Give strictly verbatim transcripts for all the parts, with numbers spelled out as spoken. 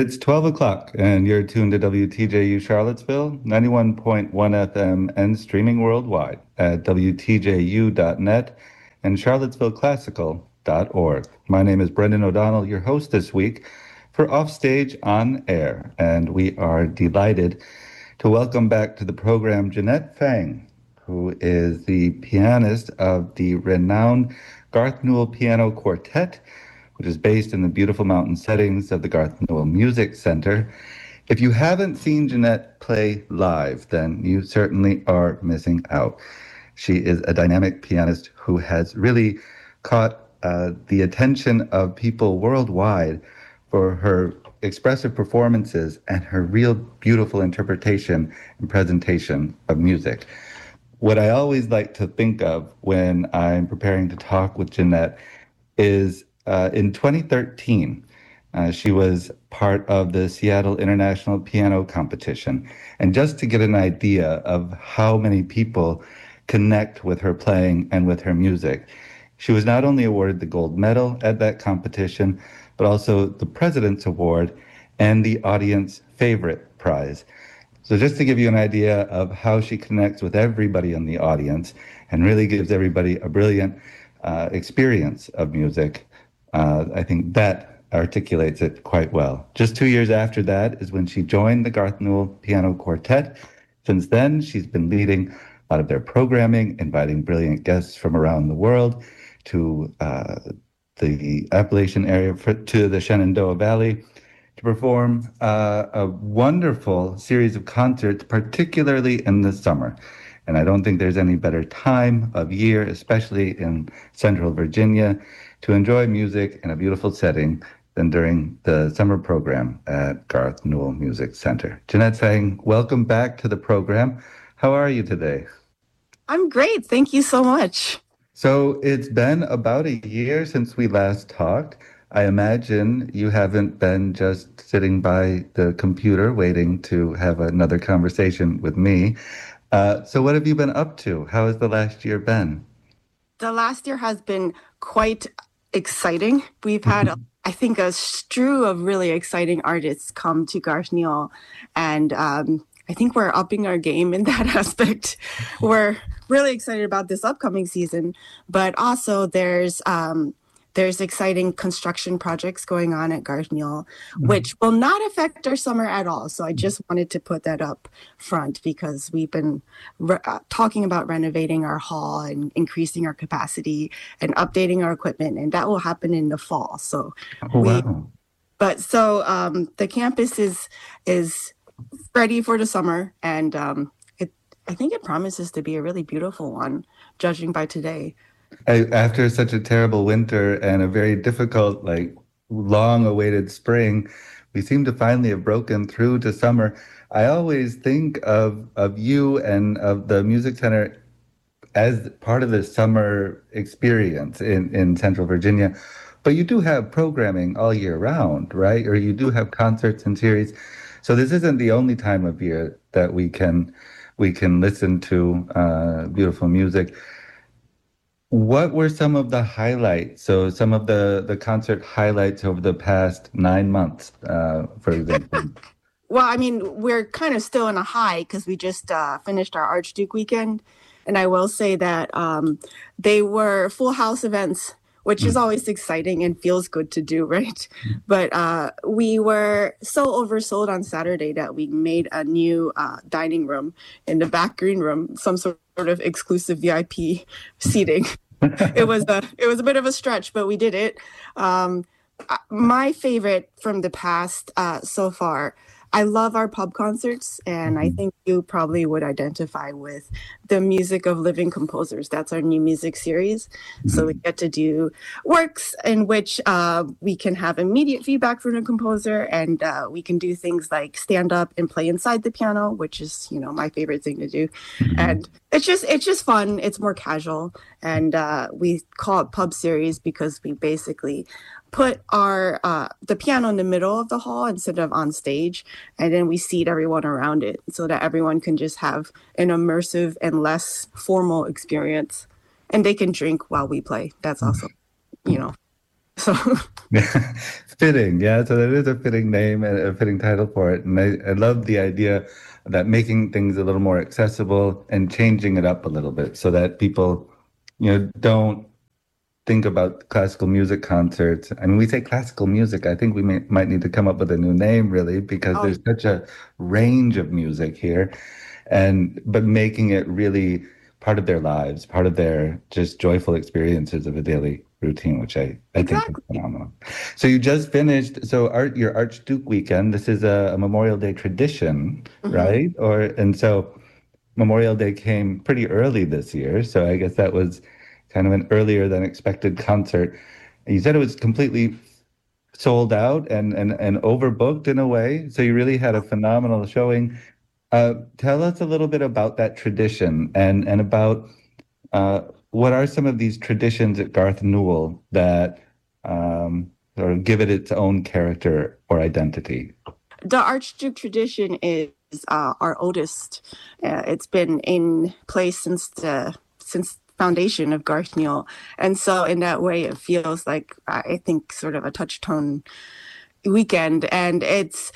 It's twelve o'clock, and you're tuned to W T J U Charlottesville, ninety-one point one F M, and streaming worldwide at W T J U dot net and charlottesville classical dot org. My name is Brendan O'Donnell, your host this week for Offstage on Air, and we are delighted to welcome back to the program Jeanette Fang, who is the pianist of the renowned Garth Newell Piano Quartet, which is based in the beautiful mountain settings of the Garth Newell Music Center. If you haven't seen Jeanette play live, then you certainly are missing out. She is a dynamic pianist who has really caught uh, the attention of people worldwide for her expressive performances and her real beautiful interpretation and presentation of music. What I always like to think of when I'm preparing to talk with Jeanette is Uh, in twenty thirteen, uh, she was part of the Seattle International Piano Competition. And just to get an idea of how many people connect with her playing and with her music, she was not only awarded the gold medal at that competition, but also the President's Award and the Audience Favorite Prize. So just to give you an idea of how she connects with everybody in the audience and really gives everybody a brilliant uh, experience of music, Uh, I think that articulates it quite well. Just two years after that is when she joined the Garth Newell Piano Quartet. Since then, she's been leading a lot of their programming, inviting brilliant guests from around the world to uh, the Appalachian area, for, to the Shenandoah Valley, to perform uh, a wonderful series of concerts, particularly in the summer. And I don't think there's any better time of year, especially in Central Virginia, to enjoy music in a beautiful setting than during the summer program at Garth Newell Music Center. Jeanette Fang, welcome back to the program. How are you today? I'm great. Thank you so much. So it's been about a year since we last talked. I imagine you haven't been just sitting by the computer waiting to have another conversation with me. Uh, so what have you been up to? How has the last year been? The last year has been quite exciting. We've had, I think, a strew of really exciting artists come to Garth Newell, and um, I think we're upping our game in that aspect. We're really excited about this upcoming season, but also there's um, there's exciting construction projects going on at Garth Newell, which will not affect our summer at all. So I just wanted to put that up front because we've been re- uh, talking about renovating our hall and increasing our capacity and updating our equipment, and that will happen in the fall. So, oh, we, wow. but so um, the campus is is ready for the summer, and um, it I think it promises to be a really beautiful one, judging by today. I, after such a terrible winter and a very difficult, like long-awaited spring, we seem to finally have broken through to summer. I always think of of you and of the Music Center as part of the summer experience in, in Central Virginia. But you do have programming all year round, right? Or you do have concerts and series. So this isn't the only time of year that we can we can listen to uh, beautiful music. What were some of the highlights? So some of the, the concert highlights over the past nine months, uh, for example? Well, I mean, we're kind of still in a high because we just uh, finished our Archduke weekend. And I will say that um, they were full house events, which is always exciting and feels good to do, right? But uh, we were so oversold on Saturday that we made a new uh, dining room in the back green room, some sort of exclusive V I P seating. It was a it was a bit of a stretch, but we did it. Um, my favorite from the past uh, so far, I love our pub concerts, and I think you probably would identify with the Music of Living Composers. That's our new music series. Mm-hmm. So we get to do works in which uh, we can have immediate feedback from the composer, and uh, we can do things like stand up and play inside the piano, which is, you know, my favorite thing to do. Mm-hmm. And it's just it's just fun. It's more casual, and uh, we call it pub series because we basically put our uh, the piano in the middle of the hall instead of on stage, and then we seat everyone around it so that everyone can just have an immersive and less formal experience, and they can drink while we play. That's also, you know. So Yeah, fitting. Yeah, so that is a fitting name and a fitting title for it. And I, I love the idea that making things a little more accessible and changing it up a little bit so that people, you know, don't think about classical music concerts. I mean, we say classical music. I think we may, might need to come up with a new name, really, because oh, there's such a range of music here, and but making it really part of their lives, part of their just joyful experiences of a daily routine, which I I think is exactly. phenomenal. So you just finished so art your Archduke weekend. This is a, a Memorial Day tradition, Hmm. right? Or and so. Memorial Day came pretty early this year, so I guess that was kind of an earlier than expected concert. You said it was completely sold out and and and overbooked in a way, so you really had a phenomenal showing. Uh, tell us a little bit about that tradition and and about uh, what are some of these traditions at Garth Newell that um, sort of give it its own character or identity. The Archduke tradition is uh, our oldest. Uh, it's been in place since the since foundation of Garth Newell, and so in that way, it feels like I think sort of a touchstone weekend, and it's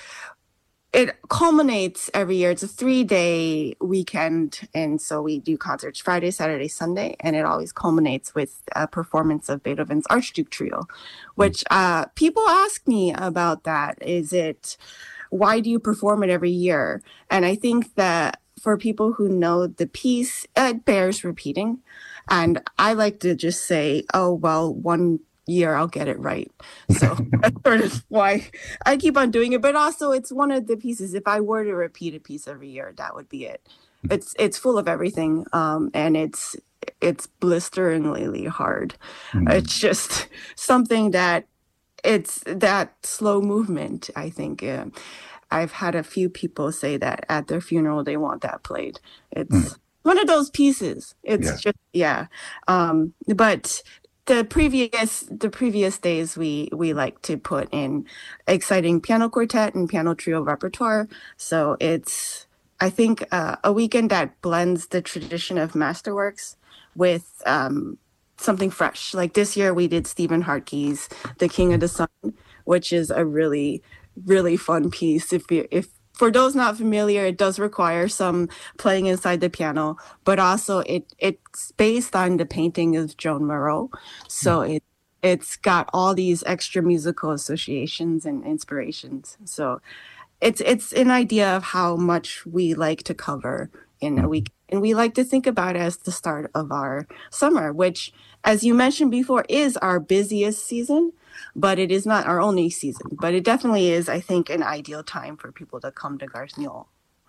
it culminates every year. It's a three day weekend. And so we do concerts Friday, Saturday, Sunday. And it always culminates with a performance of Beethoven's Archduke Trio, which uh, people ask me about that. Is it, why do you perform it every year? And I think that for people who know the piece, it bears repeating. And I like to just say, oh, well, one year I'll get it right. So that's sort of why I keep on doing it. But also it's one of the pieces. If I were to repeat a piece every year, that would be it. It's it's full of everything. Um, and it's it's blisteringly hard. Mm. It's just something that it's that slow movement, I think. Um, I've had a few people say that at their funeral they want that played. Mm. It's one of those pieces. It's Yeah. just yeah. Um, but the previous the previous days we we like to put in exciting piano quartet and piano trio repertoire. So it's I think uh, a weekend that blends the tradition of masterworks with um, something fresh. Like this year we did Stephen Hartke's The King of the Sun, which is a really really fun piece. If you if for those not familiar, it does require some playing inside the piano, but also it it's based on the painting of Joan Moreau, so it it's got all these extra musical associations and inspirations. So it's it's an idea of how much we like to cover in a Mm. week, and we like to think about it as the start of our summer, which, as you mentioned before, is our busiest season, but it is not our only season. But it definitely is, I think, an ideal time for people to come to Garth Newell.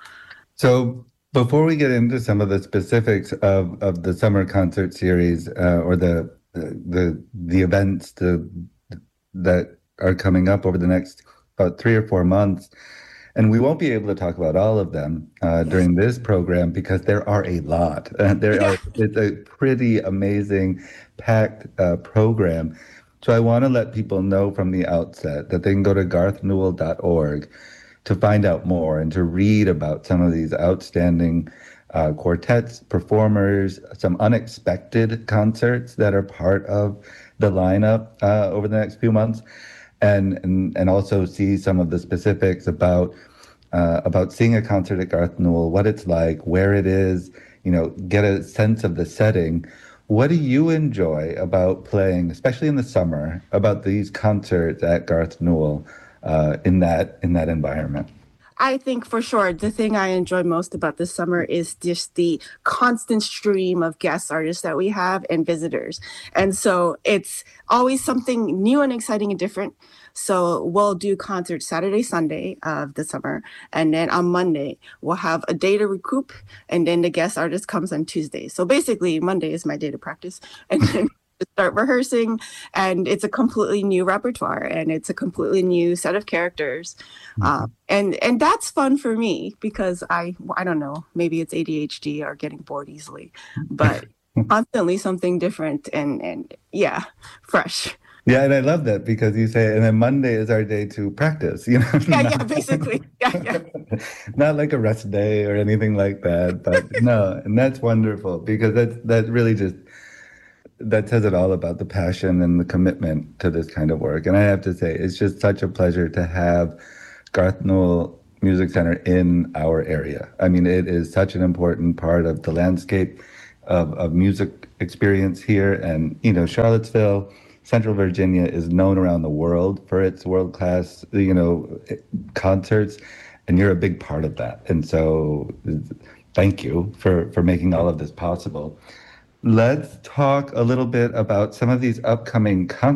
So before we get into some of the specifics of, of the summer concert series uh, or the, the the events the, that are coming up over the next about three or four months, and we won't be able to talk about all of them uh, Yes. during this program because there are a lot. Uh, there Yeah. are it's a pretty amazing, packed uh, program. So I want to let people know from the outset that they can go to garth newell dot org to find out more and to read about some of these outstanding uh, quartets, performers, some unexpected concerts that are part of the lineup uh, over the next few months, and, and and also see some of the specifics about uh, about seeing a concert at Garth Newell, what it's like, where it is, you know, get a sense of the setting. What do you enjoy about playing, especially in the summer, about these concerts at Garth Newell uh, in that in that environment? I think for sure the thing I enjoy most about this summer is just the constant stream of guest artists that we have and visitors. And so it's always something new and exciting and different. So we'll do concerts Saturday, Sunday of the summer. And then on Monday, we'll have a day to recoup. And then the guest artist comes on Tuesday. So basically, Monday is my day to practice. And then start rehearsing, and it's a completely new repertoire and it's a completely new set of characters, um, and and that's fun for me because i i don't know, maybe it's A D H D or getting bored easily, but constantly something different and and yeah, fresh. Yeah, and I love that because you say, and then Monday is our day to practice, you know, Yeah, not, yeah, basically. Yeah, yeah. not like a rest day or anything like that. But no, and that's wonderful because that's that really just that says it all about the passion and the commitment to this kind of work. And I have to say, it's just such a pleasure to have Garth Newell Music Center in our area. I mean, it is such an important part of the landscape of, of music experience here. And, you know, Charlottesville, Central Virginia is known around the world for its world-class, you know, concerts, and you're a big part of that. And so thank you for, for making all of this possible. Let's talk a little bit about some of these upcoming concerts.